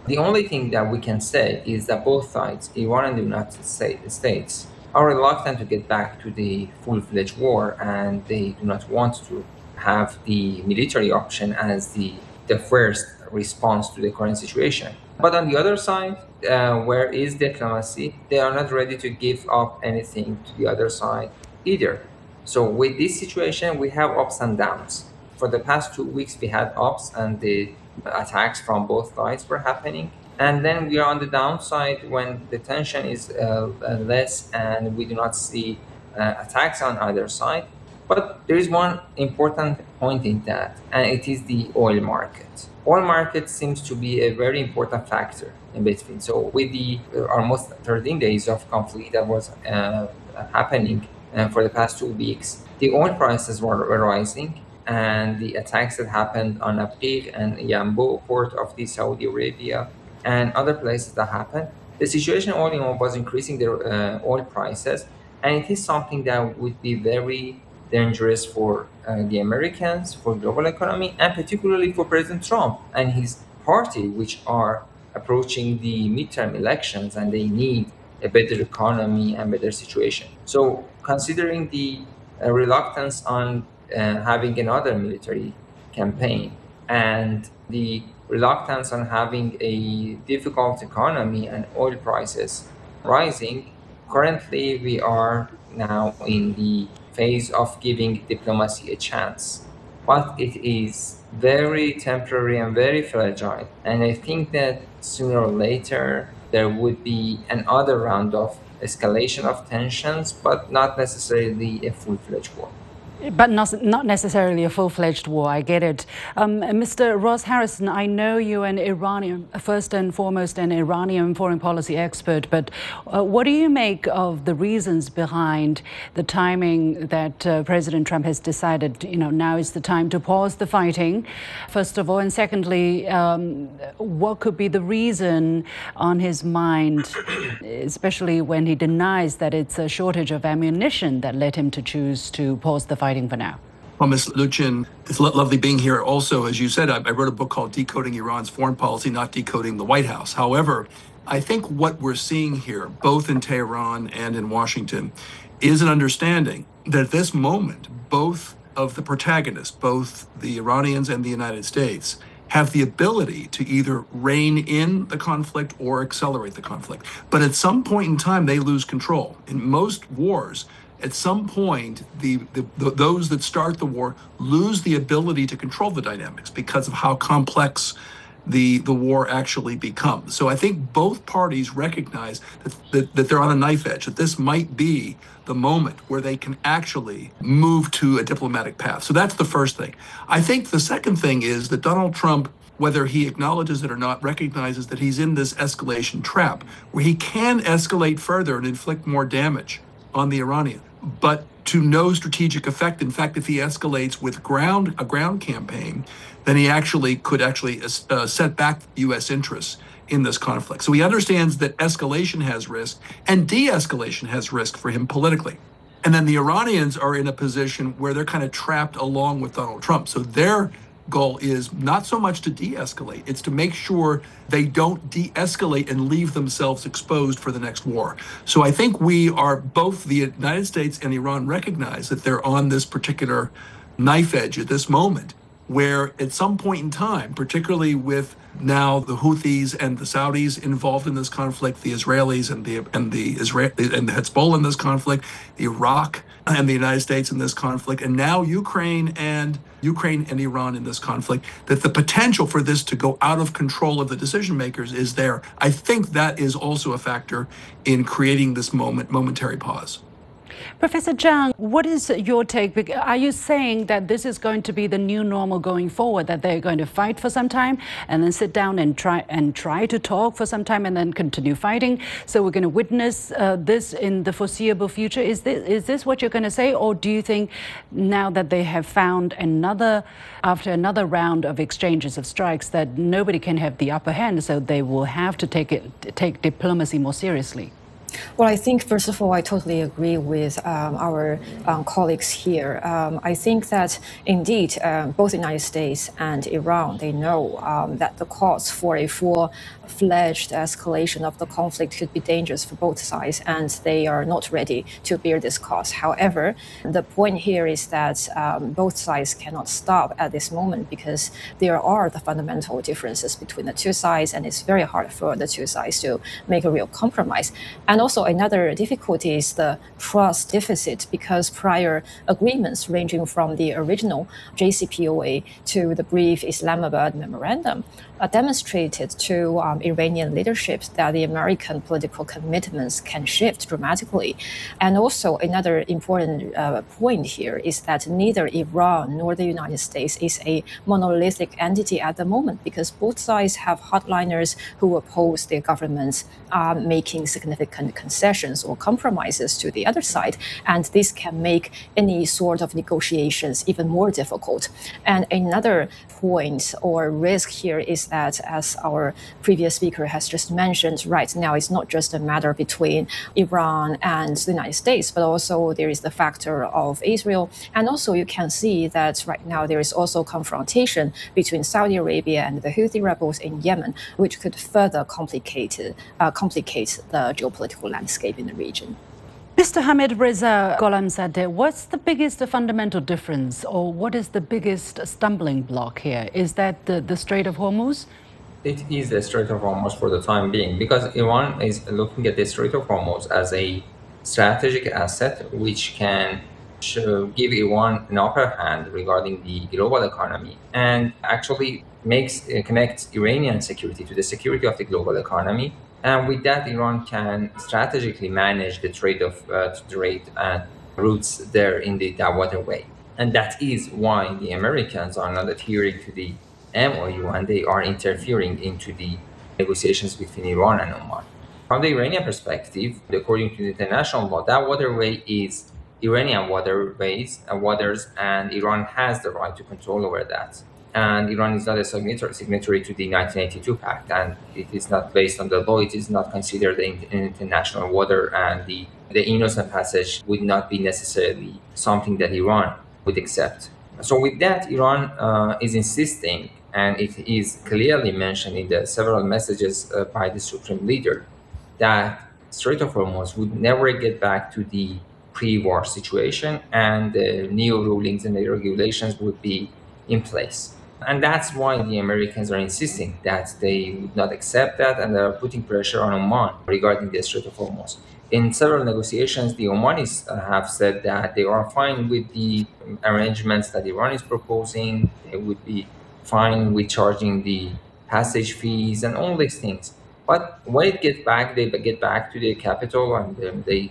The only thing that we can say is that both sides, Iran and the United States, are reluctant to get back to the full-fledged war, and they do not want to have the military option as the first response to the current situation. But on the other side, where is diplomacy, they are not ready to give up anything to the other side either. So with this situation, we have ups and downs. For the past 2 weeks, we had ups, and the attacks from both sides were happening. And then we are on the downside when the tension is less and we do not see attacks on either side. But there is one important point in that, and it is the oil market. Oil market seems to be a very important factor in between. So with the almost 13 days of conflict that was happening for the past 2 weeks, the oil prices were rising, and the attacks that happened on Aqiq and Yambo port of the Saudi Arabia and other places that happened, the situation all in all was increasing the oil prices, and it is something that would be very dangerous for the Americans, for global economy, and particularly for President Trump and his party, which are approaching the midterm elections, and they need a better economy and better situation. So, considering the reluctance on having another military campaign and the reluctance on having a difficult economy and oil prices rising, currently we are now in the phase of giving diplomacy a chance. But it is very temporary and very fragile. And I think that sooner or later there would be another round of escalation of tensions, but not necessarily a full fledged war. But not necessarily a full-fledged war, I get it. Mr. Ross Harrison, I know you're an Iranian, first and foremost an Iranian foreign policy expert, but what do you make of the reasons behind the timing that President Trump has decided, now is the time to pause the fighting, first of all, and secondly, what could be the reason on his mind, especially when he denies that it's a shortage of ammunition that led him to choose to pause the fighting for now? Well, Ms. Luchin, it's lovely being here. Also, as you said, I wrote a book called Decoding Iran's Foreign Policy, Not Decoding the White House. However, I think what we're seeing here, both in Tehran and in Washington, is an understanding that at this moment, both of the protagonists, both the Iranians and the United States, have the ability to either rein in the conflict or accelerate the conflict. But at some point in time, they lose control. In most wars, at some point, those that start the war lose the ability to control the dynamics because of how complex the war actually becomes. So I think both parties recognize that they're on a knife edge, that this might be the moment where they can actually move to a diplomatic path. So that's the first thing. I think the second thing is that Donald Trump, whether he acknowledges it or not, recognizes that he's in this escalation trap where he can escalate further and inflict more damage on the Iranians, but to no strategic effect. In fact, if he escalates with a ground campaign, then he could set back U.S. interests in this conflict. So he understands that escalation has risk and de-escalation has risk for him politically. And then the Iranians are in a position where they're kind of trapped along with Donald Trump. So their goal is not so much to de-escalate, it's to make sure they don't de-escalate and leave themselves exposed for the next war. So I think both the United States and Iran recognize that they're on this particular knife edge at this moment, where at some point in time, particularly with now the Houthis and the Saudis involved in this conflict, the Israelis and the Hezbollah in this conflict, Iraq and the United States in this conflict, and now Ukraine and Iran in this conflict, that the potential for this to go out of control of the decision makers is there. I think that is also a factor in creating this momentary pause. Professor Zhang, what is your take? Are you saying that this is going to be the new normal going forward, that they're going to fight for some time and then sit down and try to talk for some time and then continue fighting? So we're going to witness this in the foreseeable future. Is this what you're going to say? Or do you think now that they have found after another round of exchanges of strikes, that nobody can have the upper hand, so they will have to take diplomacy more seriously? Well, I think, first of all, I totally agree with our colleagues here. I think that indeed, both the United States and Iran, they know that the cost for a full-fledged escalation of the conflict could be dangerous for both sides, and they are not ready to bear this cost. However, the point here is that both sides cannot stop at this moment because there are the fundamental differences between the two sides, and it's very hard for the two sides to make a real compromise. And also another difficulty is the trust deficit, because prior agreements ranging from the original JCPOA to the brief Islamabad memorandum demonstrated to Iranian leadership that the American political commitments can shift dramatically. And also another important point here is that neither Iran nor the United States is a monolithic entity at the moment, because both sides have hardliners who oppose their governments making significant concessions or compromises to the other side. And this can make any sort of negotiations even more difficult. And another point or risk here is that, as our previous speaker has just mentioned, right now it's not just a matter between Iran and the United States, but also there is the factor of Israel. And also you can see that right now there is also confrontation between Saudi Arabia and the Houthi rebels in Yemen, which could further complicate the geopolitical landscape in the region. Mr. Hamid Reza Gholamzadeh, what's the biggest fundamental difference, or what is the biggest stumbling block here? Is that the Strait of Hormuz? It is the Strait of Hormuz for the time being, because Iran is looking at the Strait of Hormuz as a strategic asset which can give Iran an upper hand regarding the global economy, and actually connects Iranian security to the security of the global economy. And with that, Iran can strategically manage the trade and routes there in that waterway. And that is why the Americans are not adhering to the MOU, and they are interfering into the negotiations between Iran and Oman. From the Iranian perspective, according to the international law, that waterway is Iranian waters, and Iran has the right to control over that. And Iran is not a signatory to the 1982 pact, and it is not based on the law. It is not considered an international water, and the innocent passage would not be necessarily something that Iran would accept. So with that, Iran is insisting, and it is clearly mentioned in the several messages by the Supreme Leader, that Strait of Hormuz would never get back to the pre-war situation, and the new rulings and the regulations would be in place. And that's why the Americans are insisting that they would not accept that, and they're putting pressure on Oman regarding the Strait of Hormuz. In several negotiations, the Omanis have said that they are fine with the arrangements that Iran is proposing. They would be fine with charging the passage fees and all these things. But when they get back to the capital, and they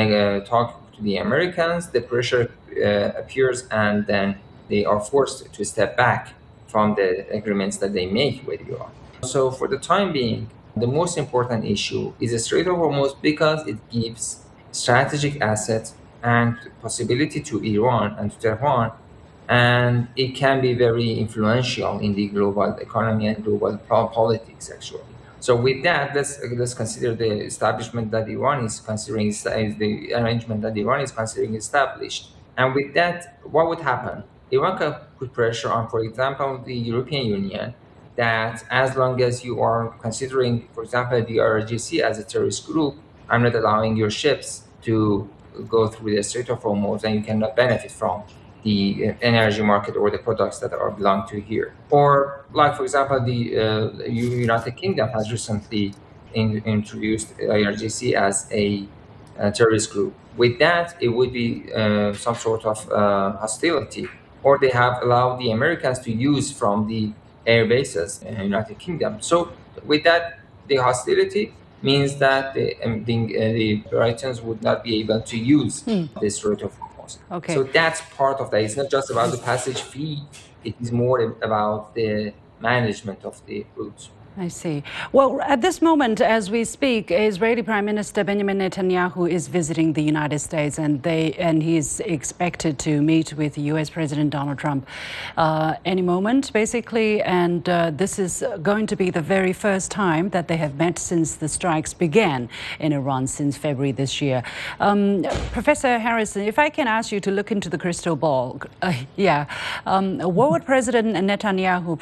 talk to the Americans, the pressure appears, and then they are forced to step back from the agreements that they make with Iran. So for the time being, the most important issue is the Strait of Hormuz, because it gives strategic assets and possibility to Iran and to Tehran, and it can be very influential in the global economy and global politics, actually. So with that, let's consider the establishment that Iran is considering, the arrangement that Iran is considering established. And with that, what would happen? Iran can put pressure on, for example, the European Union, that as long as you are considering, for example, the IRGC as a terrorist group, I'm not allowing your ships to go through the Strait of Hormuz, and you cannot benefit from the energy market or the products that are belong to here. Or, like, for example, the United Kingdom has recently introduced IRGC as a terrorist group. With that, it would be some sort of hostility. Or they have allowed the Americans to use from the air bases in the United Kingdom. So with that, the hostility means that the Britons would not be able to use this Strait of Hormuz. Okay. So that's part of that. It's not just about the passage fee. It is more about the management of the routes. I see. Well, at this moment, as we speak, Israeli Prime Minister Benjamin Netanyahu is visiting the United States, and he's expected to meet with U.S. President Donald Trump any moment, basically. And this is going to be the very first time that they have met since the strikes began in Iran since February this year. Professor Harrison, if I can ask you to look into the crystal ball, what would President Netanyahu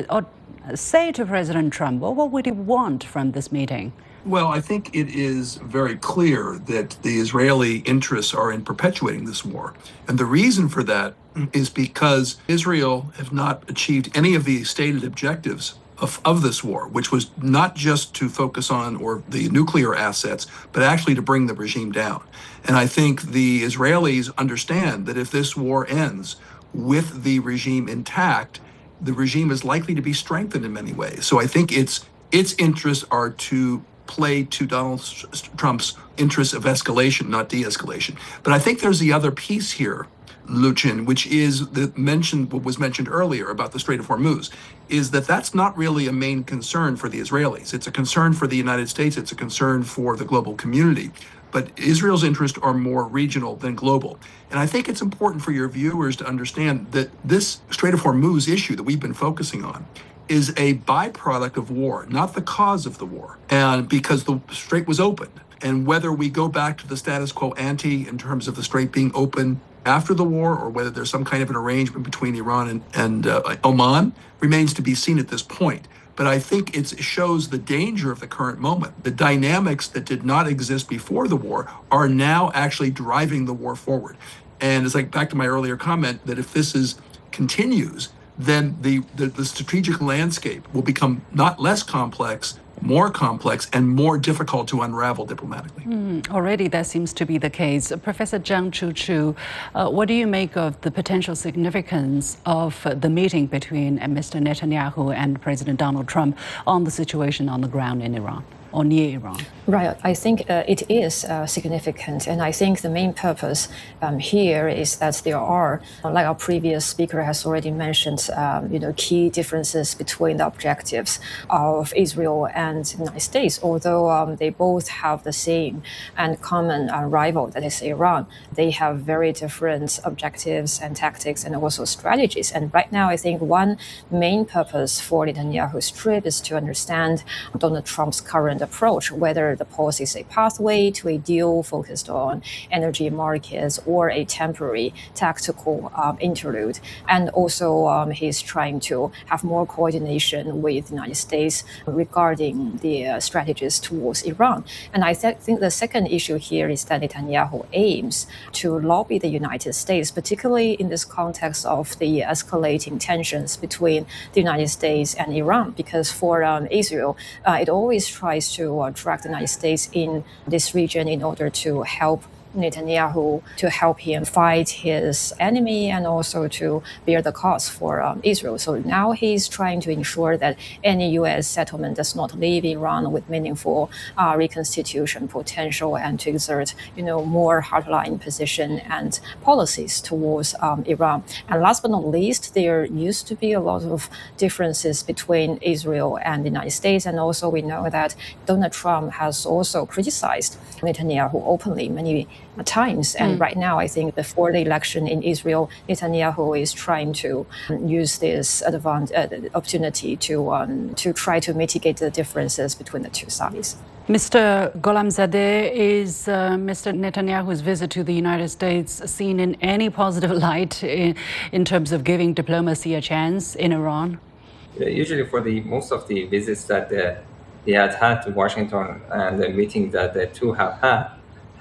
say to President Trump? What would he want from this meeting? Well, I think it is very clear that the Israeli interests are in perpetuating this war. And the reason for that is because Israel has not achieved any of the stated objectives of this war, which was not just to focus on or the nuclear assets, but actually to bring the regime down. And I think the Israelis understand that if this war ends with the regime intact, the regime is likely to be strengthened in many ways. So I think its interests are to play to Donald Trump's interests of escalation, not de-escalation. But I think there's the other piece here, Lucien, which is what was mentioned earlier about the Strait of Hormuz, is that that's not really a main concern for the Israelis. It's a concern for the United States. It's a concern for the global community. But Israel's interests are more regional than global. And I think it's important for your viewers to understand that this Strait of Hormuz issue that we've been focusing on is a byproduct of war, not the cause of the war. And because the strait was opened, and whether we go back to the status quo ante in terms of the strait being open after the war, or whether there's some kind of an arrangement between Iran and Oman, remains to be seen at this point. But I think it shows the danger of the current moment. The dynamics that did not exist before the war are now actually driving the war forward. And it's like back to my earlier comment that if this continues, then the strategic landscape will become not less complex, more complex, and more difficult to unravel diplomatically. Already that seems to be the case. Professor Zhang Chuchu, what do you make of the potential significance of the meeting between Mr. Netanyahu and President Donald Trump on the situation on the ground in Iran? Or near Iran? Right. I think it is significant. And I think the main purpose here is that there are, like our previous speaker has already mentioned, key differences between the objectives of Israel and the United States. Although they both have the same and common rival, that is Iran, they have very different objectives and tactics and also strategies. And right now, I think one main purpose for Netanyahu's trip is to understand Donald Trump's current approach, whether the policy is a pathway to a deal focused on energy markets or a temporary tactical interlude. And also he's trying to have more coordination with the United States regarding the strategies towards Iran. And I think the second issue here is that Netanyahu aims to lobby the United States, particularly in this context of the escalating tensions between the United States and Iran, because for Israel, it always tries to drag the United States in this region in order to help Netanyahu, to help him fight his enemy and also to bear the cost for Israel. So now he's trying to ensure that any U.S. settlement does not leave Iran with meaningful reconstitution potential and to exert, more hardline position and policies towards Iran. And last but not least, there used to be a lot of differences between Israel and the United States. And also we know that Donald Trump has also criticized Netanyahu openly many times. And right now, I think before the election in Israel, Netanyahu is trying to use this opportunity to try to mitigate the differences between the two sides. Mr. Gholamzadeh, is Mr. Netanyahu's visit to the United States seen in any positive light in terms of giving diplomacy a chance in Iran? Usually for most of the visits that they had to Washington and the meetings that the two have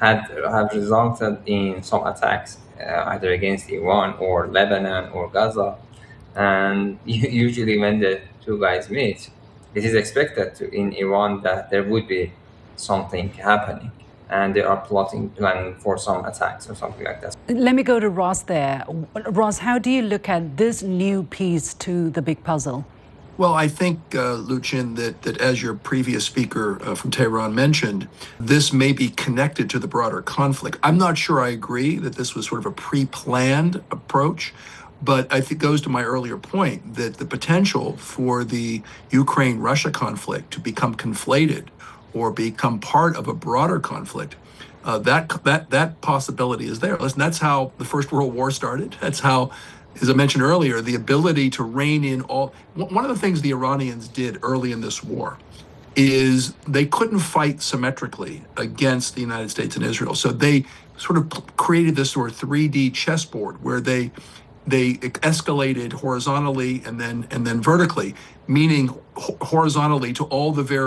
resulted in some attacks either against Iran or Lebanon or Gaza. And usually when the two guys meet, it is expected in Iran that there would be something happening and they are planning for some attacks or something like that. Let me go to Ross there. Ross, how do you look at this new piece to the big puzzle? Well, I think, Lucien, that as your previous speaker from Tehran mentioned, this may be connected to the broader conflict. I'm not sure I agree that this was sort of a pre-planned approach. But I think it goes to my earlier point that the potential for the Ukraine-Russia conflict to become conflated or become part of a broader conflict, that possibility is there. Listen, that's how the First World War started. That's how, as I mentioned earlier, the ability to rein in all. One of the things the Iranians did early in this war is they couldn't fight symmetrically against the United States and Israel. So they sort of created this sort of 3D chessboard where they escalated horizontally and then vertically, meaning horizontally to all the various